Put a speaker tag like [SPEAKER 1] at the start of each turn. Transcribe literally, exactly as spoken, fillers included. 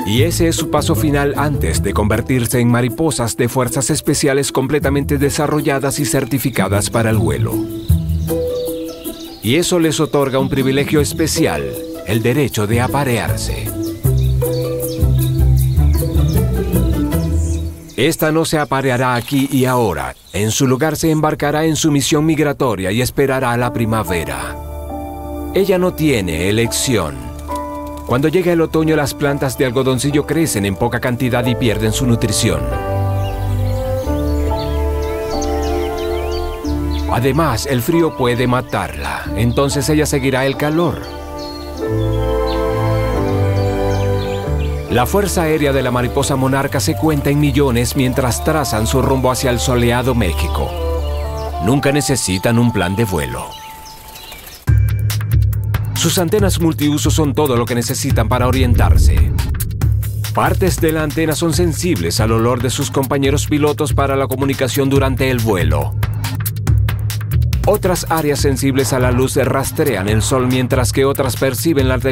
[SPEAKER 1] Y ese es su paso final antes de convertirse en mariposas de fuerzas especiales completamente desarrolladas y certificadas para el vuelo. Y eso les otorga un privilegio especial, el derecho de aparearse. Esta no se apareará aquí y ahora. En su lugar se embarcará en su misión migratoria y esperará a la primavera. Ella no tiene elección. Cuando llega el otoño, las plantas de algodoncillo crecen en poca cantidad y pierden su nutrición. Además, el frío puede matarla. Entonces ella seguirá el calor. La fuerza aérea de la mariposa monarca se cuenta en millones mientras trazan su rumbo hacia el soleado México. Nunca necesitan un plan de vuelo. Sus antenas multiuso son todo lo que necesitan para orientarse. Partes de la antena son sensibles al olor de sus compañeros pilotos para la comunicación durante el vuelo. Otras áreas sensibles a la luz rastrean el sol, mientras que otras perciben la